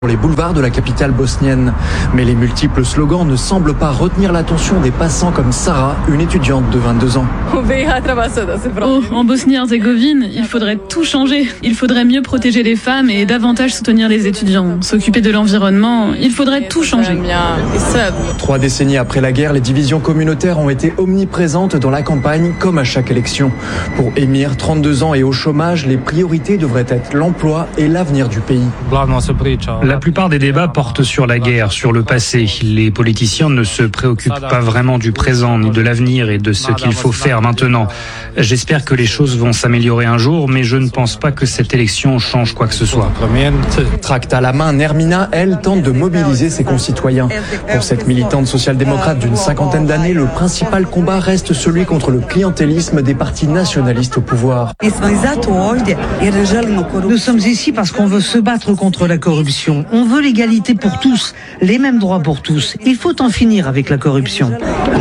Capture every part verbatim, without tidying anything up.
Pour les boulevards de la capitale bosnienne. Mais les multiples slogans ne semblent pas retenir l'attention des passants comme Sarah, une étudiante de vingt-deux ans. Oh, en Bosnie-Herzégovine, il faudrait tout changer. Il faudrait mieux protéger les femmes et davantage soutenir les étudiants. S'occuper de l'environnement, il faudrait tout changer. Trois décennies après la guerre, les divisions communautaires ont été omniprésentes dans la campagne, comme à chaque élection. Pour Emir, trente-deux ans et au chômage, les priorités devraient être l'emploi et l'avenir du pays. La plupart des débats portent sur la guerre, sur le passé. Les politiciens ne se préoccupent pas vraiment du présent ni de l'avenir et de ce qu'il faut faire maintenant. J'espère que les choses vont s'améliorer un jour, mais je ne pense pas que cette élection change quoi que ce soit. Tract à la main, Nermina, elle, tente de mobiliser ses concitoyens. Pour cette militante social-démocrate d'une cinquantaine d'années, le principal combat reste celui contre le clientélisme des partis nationalistes au pouvoir. Nous sommes ici parce qu'on veut se battre contre la corruption. On veut l'égalité pour tous, les mêmes droits pour tous. Il faut en finir avec la corruption.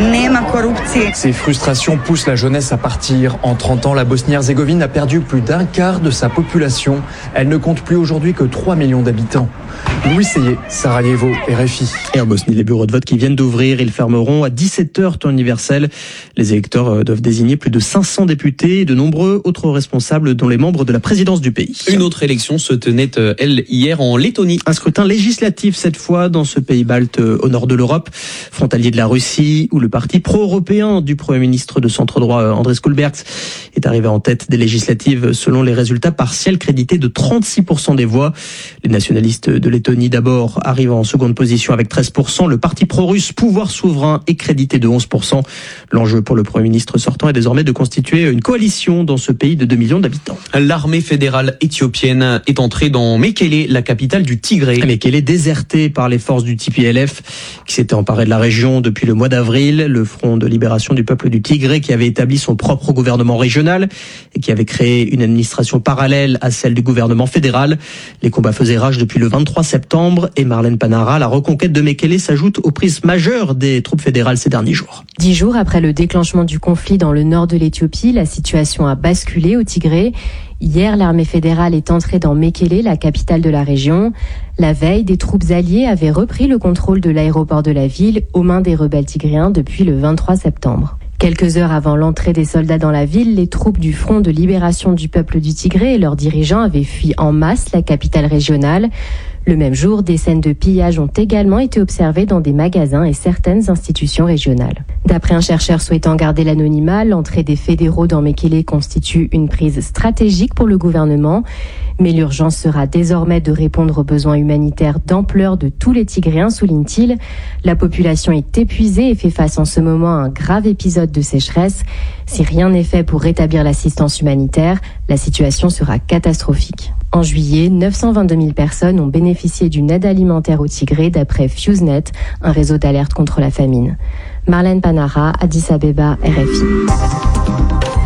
Ces frustrations poussent la jeunesse à partir. En trente ans, la Bosnie-Herzégovine a perdu plus d'un quart de sa population. Elle ne compte plus aujourd'hui que trois millions d'habitants. Louis Seyé, Sarajevo, R F I. Et en Bosnie, les bureaux de vote qui viennent d'ouvrir, ils fermeront à dix-sept heures temps universel. Les électeurs doivent désigner plus de cinq cents députés et de nombreux autres responsables, dont les membres de la présidence du pays. Une autre élection se tenait, elle, hier en Lettonie. Un scrutin législatif cette fois dans ce pays balte au nord de l'Europe, frontalier de la Russie, où le parti pro-européen du Premier ministre de centre-droit Andrés Kulbergs est arrivé en tête des législatives selon les résultats partiels crédités de trente-six pour cent des voix. Les nationalistes de Lettonie d'abord arrivent en seconde position avec treize pour cent. Le parti pro-russe Pouvoir souverain est crédité de onze pour cent. L'enjeu pour le Premier ministre sortant est désormais de constituer une coalition dans ce pays de deux millions d'habitants. L'armée fédérale éthiopienne est entrée dans Mekele, la capitale du Tigré. Mekele est désertée par les forces du T P L F qui s'étaient emparées de la région depuis le mois d'avril. Le Front de libération du peuple du Tigré qui avait établi son propre gouvernement régional et qui avait créé une administration parallèle à celle du gouvernement fédéral. Les combats faisaient rage depuis le vingt-trois septembre et Marlène Panara, la reconquête de Mekele s'ajoute aux prises majeures des troupes fédérales ces derniers jours. Dix jours après le déclenchement du conflit dans le nord de l'Éthiopie, la situation a basculé au Tigré. Hier, l'armée fédérale est entrée dans Mekele, la capitale de la région. La veille, des troupes alliées avaient repris le contrôle de l'aéroport de la ville aux mains des rebelles tigréens depuis le vingt-trois septembre. Quelques heures avant l'entrée des soldats dans la ville, les troupes du Front de libération du peuple du Tigré et leurs dirigeants avaient fui en masse la capitale régionale. Le même jour, des scènes de pillage ont également été observées dans des magasins et certaines institutions régionales. D'après un chercheur souhaitant garder l'anonymat, l'entrée des fédéraux dans Mekele constitue une prise stratégique pour le gouvernement. Mais l'urgence sera désormais de répondre aux besoins humanitaires d'ampleur de tous les Tigréens, souligne-t-il. La population est épuisée et fait face en ce moment à un grave épisode de sécheresse. Si rien n'est fait pour rétablir l'assistance humanitaire, la situation sera catastrophique. En juillet, neuf cent vingt-deux mille personnes ont bénéficié d'une aide alimentaire au Tigré d'après FuseNet, un réseau d'alerte contre la famine. Marlène Panara, Addis Abeba, R F I.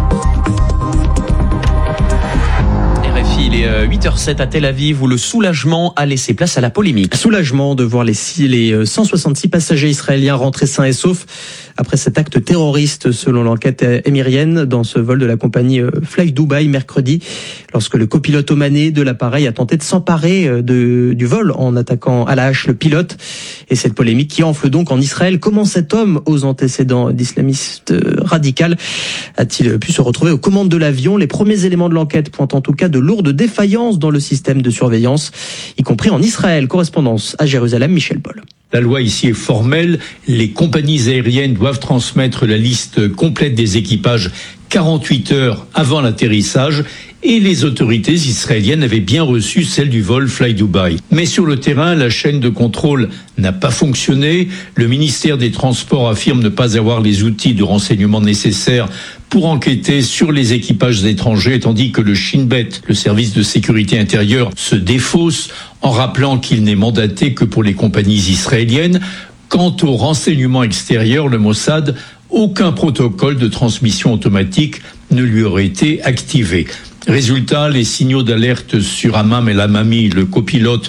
Il est huit heures zéro sept à Tel Aviv où le soulagement a laissé place à la polémique. Soulagement de voir les, les cent soixante-six passagers israéliens rentrer sains et saufs après cet acte terroriste selon l'enquête émirienne dans ce vol de la compagnie Fly Dubai mercredi lorsque le copilote omanais de l'appareil a tenté de s'emparer de, du vol en attaquant à la hache le pilote. Et cette polémique qui enfle donc en Israël. Comment cet homme aux antécédents d'islamistes radicales a-t-il pu se retrouver aux commandes de l'avion? Les premiers éléments de l'enquête pointent en tout cas de lourdes défaillances dans le système de surveillance, y compris en Israël. Correspondance à Jérusalem, Michel Paul. La loi ici est formelle. Les compagnies aériennes doivent transmettre la liste complète des équipages quarante-huit heures avant l'atterrissage et les autorités israéliennes avaient bien reçu celle du vol Fly Dubai. Mais sur le terrain, la chaîne de contrôle n'a pas fonctionné. Le ministère des Transports affirme ne pas avoir les outils de renseignement nécessaires pour enquêter sur les équipages étrangers, tandis que le Shin Bet, le service de sécurité intérieure, se défausse en rappelant qu'il n'est mandaté que pour les compagnies israéliennes. Quant au renseignement extérieur, le Mossad, aucun protocole de transmission automatique ne lui aurait été activé. Résultat, les signaux d'alerte sur Hammam El Amami, le copilote,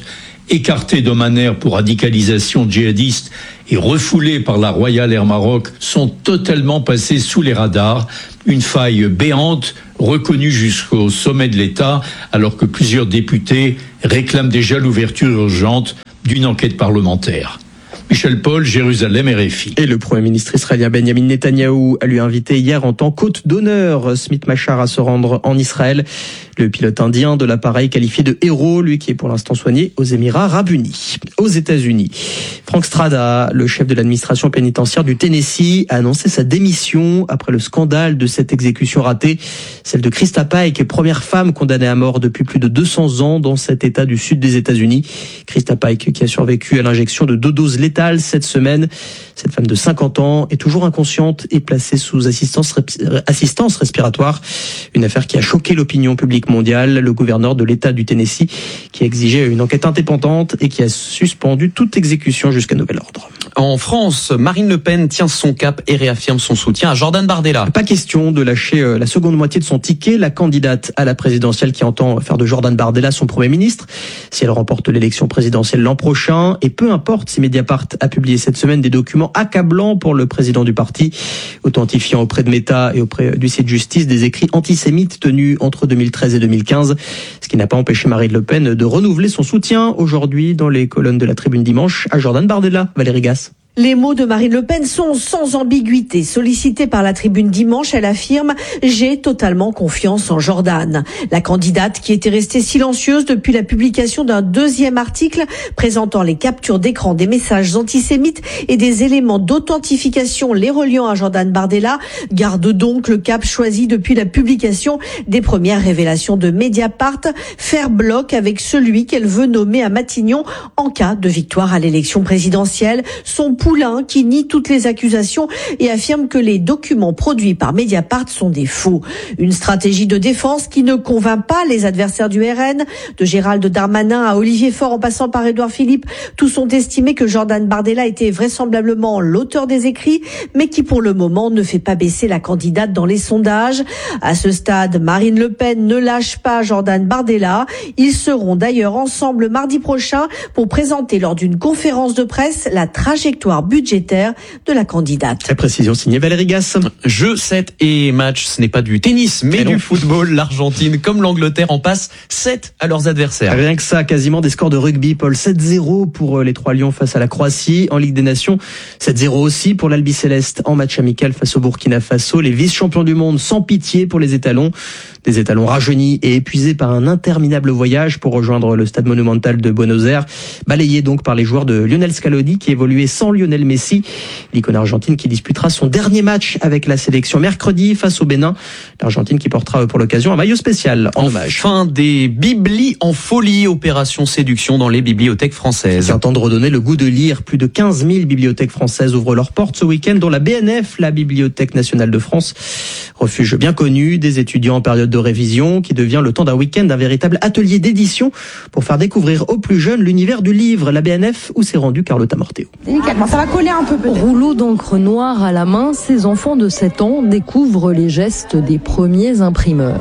écartés d'Oman Air pour radicalisation djihadiste et refoulés par la Royal Air Maroc, sont totalement passés sous les radars. Une faille béante reconnue jusqu'au sommet de l'État, alors que plusieurs députés réclament déjà l'ouverture urgente d'une enquête parlementaire. Michel Paul, Jérusalem, R F I. Et le Premier ministre israélien Benjamin Netanyahou a lui invité hier en tant qu'hôte d'honneur Smith Machar à se rendre en Israël. Le pilote indien de l'appareil qualifié de héros, lui qui est pour l'instant soigné aux Émirats Arabes Unis. Aux États-Unis, Frank Strada, le chef de l'administration pénitentiaire du Tennessee, a annoncé sa démission après le scandale de cette exécution ratée, celle de Krista Pike, première femme condamnée à mort depuis plus de deux cents ans dans cet état du sud des États-Unis. Krista Pike qui a survécu à l'injection de deux doses létales cette semaine. Cette femme de cinquante ans est toujours inconsciente et placée sous assistance, assistance respiratoire. Une affaire qui a choqué l'opinion publique mondiale. Le gouverneur de l'État du Tennessee qui a exigé une enquête indépendante et qui a suspendu toute exécution jusqu'à nouvel ordre. En France, Marine Le Pen tient son cap et réaffirme son soutien à Jordan Bardella. Pas question de lâcher la seconde moitié de son ticket. La candidate à la présidentielle qui entend faire de Jordan Bardella son Premier ministre si elle remporte l'élection présidentielle l'an prochain. Et peu importe si Mediapart a publié cette semaine des documents accablants pour le président du parti, authentifiant auprès de Meta et auprès du site Justice des écrits antisémites tenus entre deux mille treize et deux mille quinze. Ce qui n'a pas empêché Marine Le Pen de renouveler son soutien aujourd'hui dans les colonnes de la Tribune dimanche à Jordan Bardella. Valérie Gasse. Les mots de Marine Le Pen sont sans ambiguïté. Sollicitée par la Tribune dimanche, elle affirme « J'ai totalement confiance en Jordan ». La candidate, qui était restée silencieuse depuis la publication d'un deuxième article présentant les captures d'écran des messages antisémites et des éléments d'authentification les reliant à Jordan Bardella, garde donc le cap choisi depuis la publication des premières révélations de Mediapart, faire bloc avec celui qu'elle veut nommer à Matignon en cas de victoire à l'élection présidentielle. Son Poulain qui nie toutes les accusations et affirme que les documents produits par Mediapart sont des faux. Une stratégie de défense qui ne convainc pas les adversaires du R N, de Gérald Darmanin à Olivier Faure en passant par Édouard Philippe. Tous ont estimé que Jordan Bardella était vraisemblablement l'auteur des écrits, mais qui pour le moment ne fait pas baisser la candidate dans les sondages. À ce stade, Marine Le Pen ne lâche pas Jordan Bardella. Ils seront d'ailleurs ensemble mardi prochain pour présenter lors d'une conférence de presse la trajectoire budgétaire de la candidate. La précision signée Valérie Gasse. Jeu, set et match, ce n'est pas du tennis, mais, mais du football. L'Argentine, comme l'Angleterre, en passe sept à leurs adversaires. Rien que ça, quasiment des scores de rugby, Paul. sept zéro pour les Trois Lions face à la Croatie. En Ligue des Nations, sept zéro aussi pour l'Albi Céleste en match amical face au Burkina Faso. Les vice-champions du monde sans pitié pour les étalons. Des étalons rajeunis et épuisés par un interminable voyage pour rejoindre le stade monumental de Buenos Aires, balayés donc par les joueurs de Lionel Scaloni qui évoluait sans Lionel Messi. L'icône argentine qui disputera son dernier match avec la sélection mercredi face au Bénin. L'Argentine qui portera pour l'occasion un maillot spécial en hommage. Fin des biblis en folie, opération séduction dans les bibliothèques françaises. Qui entend de redonner le goût de lire. Plus de quinze mille bibliothèques françaises ouvrent leurs portes ce week-end, dont la B N F, la Bibliothèque nationale de France. Refuge bien connu des étudiants en période de révision qui devient le temps d'un week-end un véritable atelier d'édition pour faire découvrir aux plus jeunes l'univers du livre. La B N F où s'est rendue Carlotta Morteo. Délicatement, ça va coller un peu peut-être. Rouleau d'encre noire à la main, ces enfants de sept ans découvrent les gestes des premiers imprimeurs.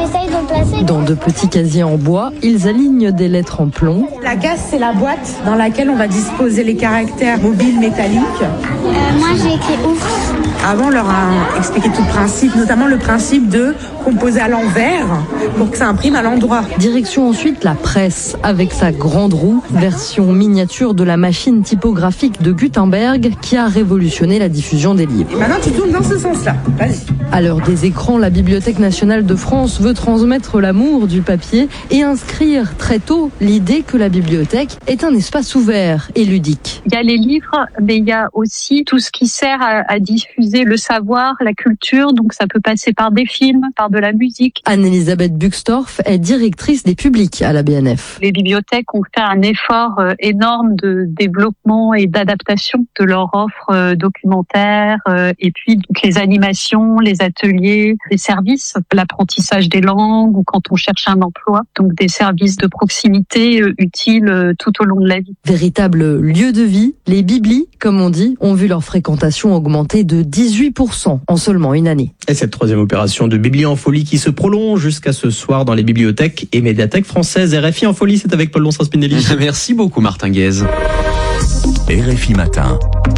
Dans de petits casiers en bois, ils alignent des lettres en plomb. La case, c'est la boîte dans laquelle on va disposer les caractères mobiles métalliques. Euh, moi, j'ai écrit ouf. Avant, on leur a expliqué tout le principe, notamment le principe de composer à l'envers pour que ça imprime à l'endroit. Direction ensuite la presse, avec sa grande roue, version miniature de la machine typographique de Gutenberg qui a révolutionné la diffusion des livres. Et maintenant, tu tournes dans ce sens-là. Vas-y. À l'heure des écrans, la Bibliothèque nationale de France veut transmettre l'amour du papier et inscrire très tôt l'idée que la bibliothèque est un espace ouvert et ludique. Il y a les livres, mais il y a aussi tout ce qui sert à, à diffuser le savoir, la culture, donc ça peut passer par des films, par de la musique. Anne-Elisabeth Buxtorf est directrice des publics à la B N F. Les bibliothèques ont fait un effort énorme de développement et d'adaptation de leur offre documentaire et puis donc les animations, les ateliers, les services, l'apprentissage des langues ou quand on cherche un emploi, donc des services de proximité utiles utile tout au long de la vie. Véritable lieu de vie, les biblis, comme on dit, ont vu leur fréquentation augmenter de dix-huit pour cent en seulement une année. Et cette troisième opération de Bibli en folie qui se prolonge jusqu'à ce soir dans les bibliothèques et médiathèques françaises. R F I en folie, c'est avec Paul Lonstra-Spinelli. Merci beaucoup Martin Guez. R F I Matin.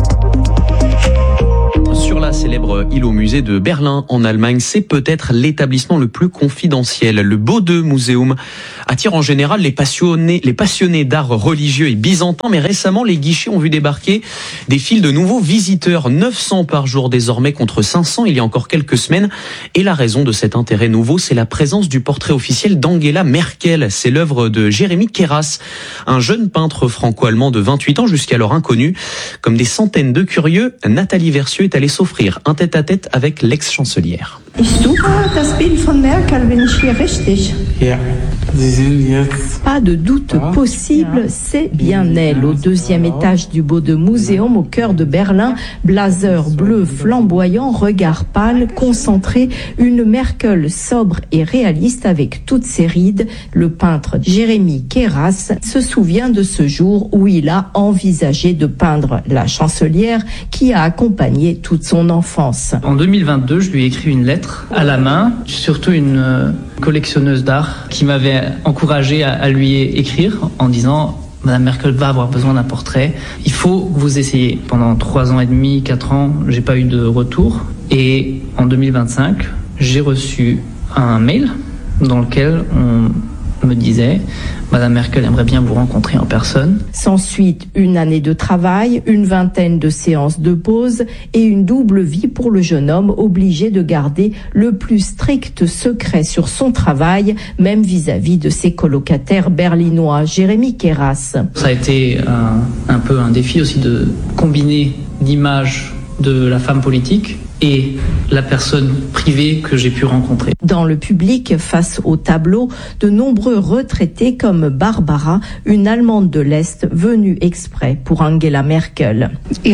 Sur la célèbre île au musée de Berlin en Allemagne, c'est peut-être l'établissement le plus confidentiel. Le Bode Museum attire en général les passionnés, les passionnés d'art religieux et byzantin, mais récemment les guichets ont vu débarquer des files de nouveaux visiteurs, neuf cents par jour désormais contre cinq cents il y a encore quelques semaines. Et la raison de cet intérêt nouveau, c'est la présence du portrait officiel d'Angela Merkel. C'est l'œuvre de Jérémy Keras, un jeune peintre franco-allemand de vingt-huit ans jusqu'alors inconnu. Comme des centaines de curieux, Nathalie Versieux est allée s'offrir un tête-à-tête avec l'ex-chancelière. Ich suche das Bild von Merkel, bin ich hier richtig? Ja, Sie sind jetzt. Pas de doute possible, c'est bien elle. Au deuxième étage du Bode Museum, au cœur de Berlin, blazer bleu flamboyant, regard pâle, concentré, une Merkel sobre et réaliste avec toutes ses rides. Le peintre Jérémy Keras se souvient de ce jour où il a envisagé de peindre la chancelière qui a accompagné toute son enfance. En deux mille vingt-deux, je lui ai écrit une lettre à la main, surtout une euh, collectionneuse d'art qui m'avait encouragé à, à lui écrire en disant « Madame Merkel va avoir besoin d'un portrait, il faut que vous essayiez ». Pendant trois ans et demi, quatre ans, j'ai pas eu de retour et en deux mille vingt-cinq, j'ai reçu un mail dans lequel on me disait « Madame Merkel aimerait bien vous rencontrer en personne ». S'ensuit une année de travail, une vingtaine de séances de pause et une double vie pour le jeune homme obligé de garder le plus strict secret sur son travail, même vis-à-vis de ses colocataires berlinois. Jérémy Keras. Ça a été un, un peu un défi aussi de combiner l'image de la femme politique et la personne privée que j'ai pu rencontrer. Dans le public, face au tableau, de nombreux retraités comme Barbara, une Allemande de l'Est venue exprès pour Angela Merkel.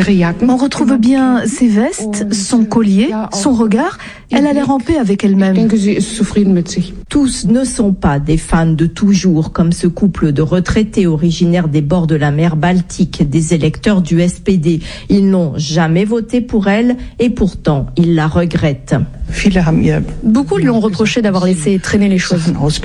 On retrouve bien ses vestes, son collier, son regard. Elle a l'air en paix avec elle-même. Tous ne sont pas des fans de toujours, comme ce couple de retraités originaires des bords de la mer Baltique, des électeurs du S P D. Ils n'ont jamais voté pour elle et pourtant ils la regrettent. Beaucoup lui ont reproché d'avoir laissé traîner les choses.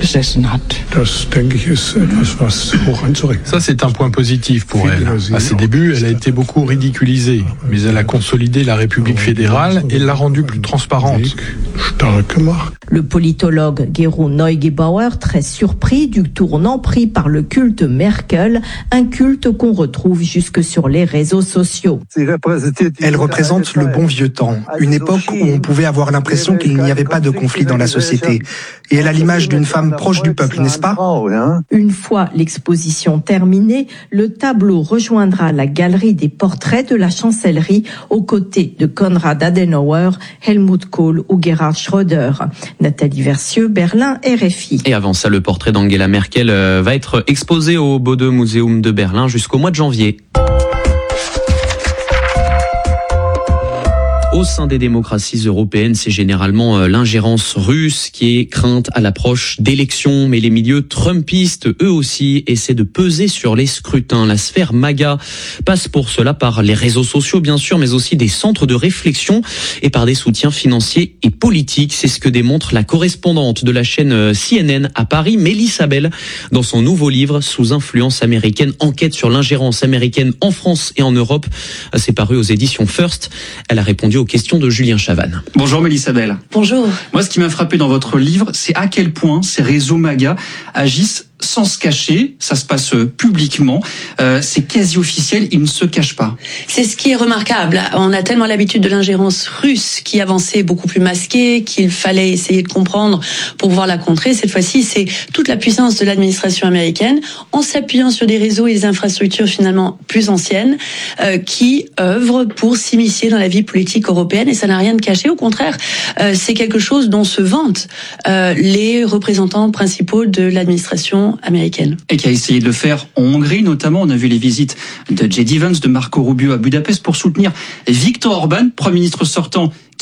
Ça, c'est un point positif pour elle. À ses débuts, elle a été beaucoup ridiculisée, mais elle a consolidé la République fédérale et l'a rendue plus transparente. Le politologue Gero Neugebauer, très surpris du tournant pris par le culte Merkel, un culte qu'on retrouve jusque sur les réseaux sociaux. Elle représente le bon vieux temps, une époque où on pouvait avoir l'impression qu'il n'y avait pas de conflit dans la société. Et elle a l'image d'une femme proche du peuple, n'est-ce pas? Une fois l'exposition terminée, le tableau rejoindra la galerie des portraits de la chancellerie aux côtés de Konrad Adenauer, Helmut Kohl ou Gerhard Schröder. Nathalie Versieux, Berlin, R F I. Et avant ça, le portrait d'Angela Merkel va être exposé au Bode Museum de Berlin jusqu'au mois de janvier. Au sein des démocraties européennes, c'est généralement l'ingérence russe qui est crainte à l'approche d'élections. Mais les milieux trumpistes, eux aussi, essaient de peser sur les scrutins. La sphère MAGA passe pour cela par les réseaux sociaux, bien sûr, mais aussi des centres de réflexion et par des soutiens financiers et politiques. C'est ce que démontre la correspondante de la chaîne C N N à Paris, Mélissa Bell, dans son nouveau livre « Sous influence américaine, enquête sur l'ingérence américaine en France et en Europe ». C'est paru aux éditions First. Elle a répondu aux questions de Julien Chavannes. Bonjour Mélissa Bell. Bonjour. Moi, ce qui m'a frappé dans votre livre, c'est à quel point ces réseaux MAGA agissent sans se cacher, ça se passe publiquement, euh, c'est quasi officiel, ils ne se cachent pas. C'est ce qui est remarquable. On a tellement l'habitude de l'ingérence russe qui avançait beaucoup plus masquée, qu'il fallait essayer de comprendre pour pouvoir la contrer. Cette fois-ci, c'est toute la puissance de l'administration américaine, en s'appuyant sur des réseaux et des infrastructures finalement plus anciennes, euh, qui œuvrent pour s'immiscer dans la vie politique européenne, et ça n'a rien de caché. Au contraire, euh, c'est quelque chose dont se vantent euh, les représentants principaux de l'administration américaine. Et qui a essayé de le faire en Hongrie, notamment. On a vu les visites de J D Vance, de Marco Rubio à Budapest pour soutenir Viktor Orban, Premier ministre sortant, qui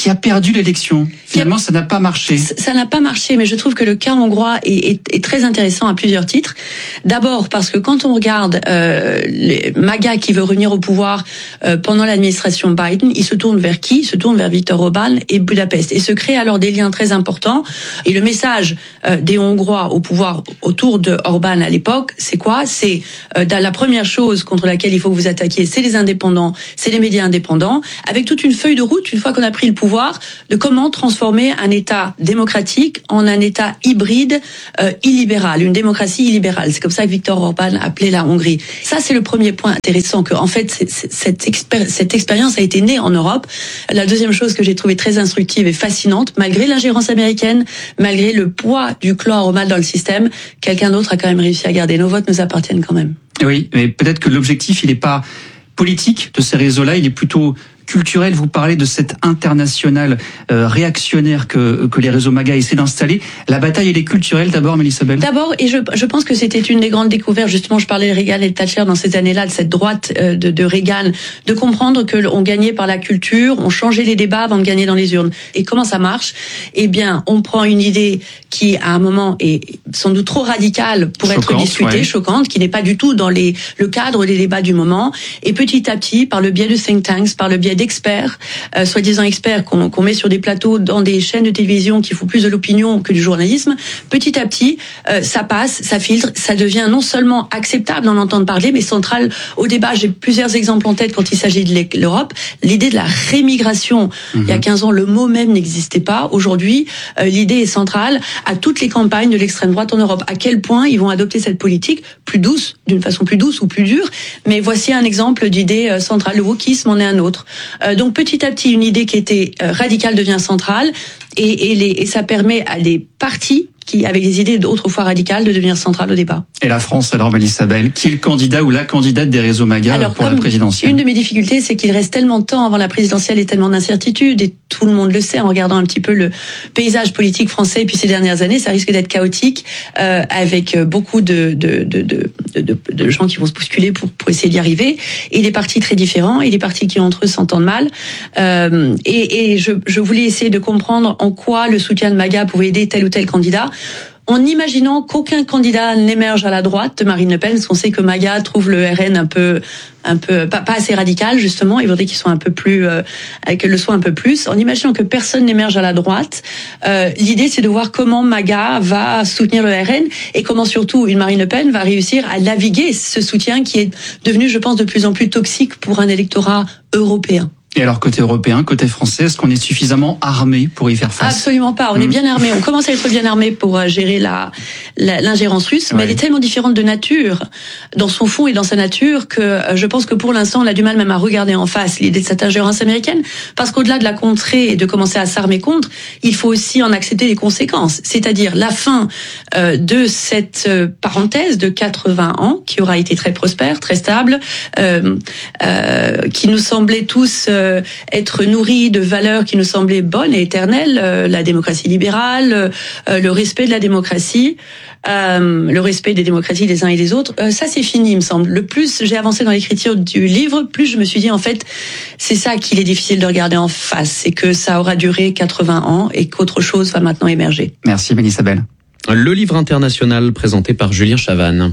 qui a perdu l'élection. Finalement, ça n'a pas marché. Ça n'a pas marché, mais je trouve que le cas hongrois est, est, est très intéressant à plusieurs titres. D'abord parce que quand on regarde euh, les MAGA qui veut revenir au pouvoir euh, pendant l'administration Biden, il se tourne vers qui ? Il se tourne vers Viktor Orban et Budapest. Et se créent alors des liens très importants. Et le message euh, des Hongrois au pouvoir autour de Orban à l'époque, c'est quoi ? C'est euh, la première chose contre laquelle il faut que vous attaquiez, c'est les indépendants, c'est les médias indépendants, avec toute une feuille de route, une fois qu'on a pris le pouvoir, de comment transformer un État démocratique en un État hybride, euh, illibéral, une démocratie illibérale. C'est comme ça que Viktor Orban appelait la Hongrie. Ça, c'est le premier point intéressant, que en fait, c'est, c'est, cette, expéri- cette expérience a été née en Europe. La deuxième chose que j'ai trouvée très instructive et fascinante, malgré l'ingérence américaine, malgré le poids du clan aromal dans le système, quelqu'un d'autre a quand même réussi à garder. Nos votes nous appartiennent quand même. Oui, mais peut-être que l'objectif, il n'est pas politique de ces réseaux-là, il est plutôt culturel. Vous parlez de cette internationale euh, réactionnaire que que les réseaux MAGA essaient d'installer. La bataille, elle est culturelle d'abord, Mélissa Bell. D'abord, et je, je pense que c'était une des grandes découvertes, justement, je parlais de Reagan et de Thatcher dans ces années-là, de cette droite euh, de, de Reagan, de comprendre que on gagnait par la culture, on changeait les débats avant de gagner dans les urnes. Et comment ça marche ? Eh bien, on prend une idée qui, à un moment, est sans doute trop radicale pour choquante, être discutée, ouais. choquante, qui n'est pas du tout dans les, le cadre des débats du moment. Et petit à petit, par le biais de think tanks, par le biais d'experts, euh, soi-disant experts qu'on, qu'on met sur des plateaux dans des chaînes de télévision qui font plus de l'opinion que du journalisme, petit à petit, euh, ça passe, ça filtre, ça devient non seulement acceptable d'en entendre parler, mais central au débat. J'ai plusieurs exemples en tête quand il s'agit de l'Europe. L'idée de la rémigration, mmh. il y a quinze ans, le mot même n'existait pas. Aujourd'hui, euh, l'idée est centrale à toutes les campagnes de l'extrême droite en Europe. À quel point ils vont adopter cette politique plus douce, d'une façon plus douce ou plus dure. Mais voici un exemple d'idée euh, centrale. Le wokisme en est un autre. Euh, donc petit à petit, une idée qui était euh, radicale devient centrale et, et, les, et ça permet à des partis qui avaient des idées d'autrefois radicales de devenir centrales au débat. Et la France, alors, Mélissa Bell, qui est le candidat ou la candidate des réseaux MAGA alors, pour la présidentielle ? Une de mes difficultés, c'est qu'il reste tellement de temps avant la présidentielle et tellement d'incertitudes, et tout le monde le sait en regardant un petit peu le paysage politique français depuis ces dernières années, ça risque d'être chaotique, euh, avec beaucoup de, de, de, de, de, de gens qui vont se bousculer pour, pour essayer d'y arriver, et des partis très différents, et des partis qui entre eux s'entendent mal. Euh, et et je, je voulais essayer de comprendre en quoi le soutien de MAGA pouvait aider tel ou tel candidat, en imaginant qu'aucun candidat n'émerge à la droite de Marine Le Pen, parce qu'on sait que MAGA trouve le R N un peu, un peu pas, pas assez radical justement. Il faudrait qu'ils soient un peu plus, euh, que le soit un peu plus. En imaginant que personne n'émerge à la droite, euh, l'idée c'est de voir comment MAGA va soutenir le R N et comment surtout une Marine Le Pen va réussir à naviguer ce soutien qui est devenu, je pense, de plus en plus toxique pour un électorat européen. Et alors, côté européen, côté français, est-ce qu'on est suffisamment armé pour y faire face ? Absolument pas. On mmh. est bien armé. On commence à être bien armé pour gérer la, la l'ingérence russe, mais ouais. elle est tellement différente de nature, dans son fond et dans sa nature, que je pense que pour l'instant, on a du mal même à regarder en face l'idée de cette ingérence américaine, parce qu'au-delà de la contrer et de commencer à s'armer contre, il faut aussi en accepter les conséquences, c'est-à-dire la fin euh, de cette euh, parenthèse de quatre-vingts ans, qui aura été très prospère, très stable, euh, euh, qui nous semblait tous euh, être nourris de valeurs qui nous semblaient bonnes et éternelles, euh, la démocratie libérale, euh, le respect de la démocratie, euh, le respect des démocraties des uns et des autres, euh, ça c'est fini, il me semble. Le plus j'ai avancé dans l'écriture du livre, plus je me suis dit en fait, c'est ça qu'il est difficile de regarder en face, c'est que ça aura duré quatre-vingts ans et qu'autre chose va maintenant émerger. Merci Mélissa Bell. Le livre international présenté par Julien Chavannes.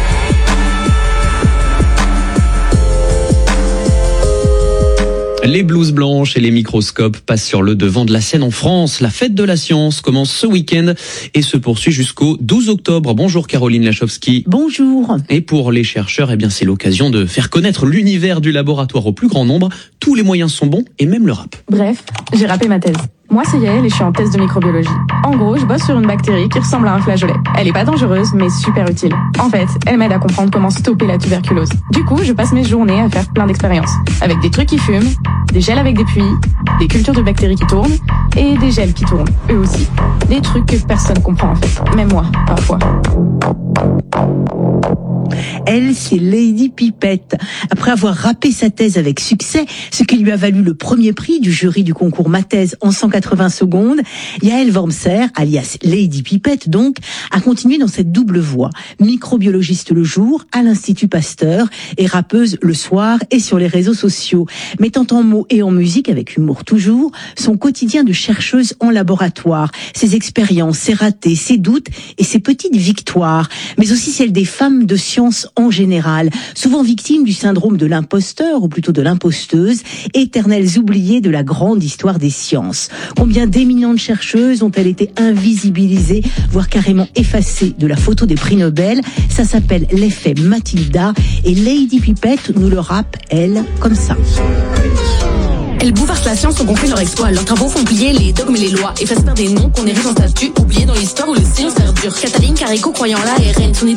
Les blouses blanches et les microscopes passent sur le devant de la scène en France. La fête de la science commence ce week-end et se poursuit jusqu'au douze octobre. Bonjour Caroline Lachowski. Bonjour. Et pour les chercheurs, eh bien c'est l'occasion de faire connaître l'univers du laboratoire au plus grand nombre. Tous les moyens sont bons et même le rap. Bref, j'ai rappé ma thèse. Moi, c'est Yael et je suis en thèse de microbiologie. En gros, je bosse sur une bactérie qui ressemble à un flageolet. Elle est pas dangereuse, mais super utile. En fait, elle m'aide à comprendre comment stopper la tuberculose. Du coup, je passe mes journées à faire plein d'expériences. Avec des trucs qui fument, des gels avec des puits, des cultures de bactéries qui tournent, et des gels qui tournent, eux aussi. Des trucs que personne comprend en fait. Même moi, parfois. Elle, c'est Lady Pipette. Après avoir rappé sa thèse avec succès, ce qui lui a valu le premier prix du jury du concours Ma thèse en cent quatre-vingts secondes, Yael Wormser, alias Lady Pipette donc, a continué dans cette double voie. Microbiologiste le jour, à l'Institut Pasteur, et rappeuse le soir et sur les réseaux sociaux. Mettant en mots et en musique, avec humour toujours, son quotidien de chercheuse en laboratoire, ses expériences, ses ratés, ses doutes et ses petites victoires, mais aussi celles des femmes de science en général, souvent victimes du syndrome de l'imposteur, ou plutôt de l'imposteuse, éternelles oubliées de la grande histoire des sciences. Combien d'éminentes chercheuses ont-elles été invisibilisées, voire carrément effacées de la photo des prix Nobel? Ça s'appelle l'effet Mathilda, et Lady Pipette nous le rappe, elle, comme ça. Elles bouleversent la science au gonfler leur exploit. Leurs travaux font plier les dogmes et les lois, effacés par des noms qu'on hérite en statut, oubliés dans l'histoire où le silence perdure. Cataline Carico croyant l'A R N, son